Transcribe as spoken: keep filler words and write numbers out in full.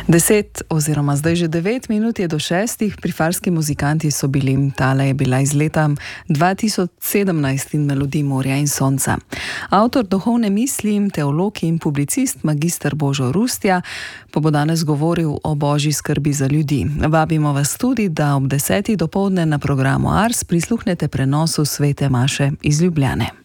Deset oziroma zdaj že devet minut je do šestih, Prifarski muzikanti so bili. Tale je bila iz leta dva tisoč sedemnajst in melodij Morja in sonca. Avtor duhovne misli, teolog in publicist magister Božo Rustja pa bo danes govoril o božji skrbi za ljudi. Vabimo vas tudi, da ob desetih dopoldne na programu Ars prisluhnete prenosu svete maše iz Ljubljane.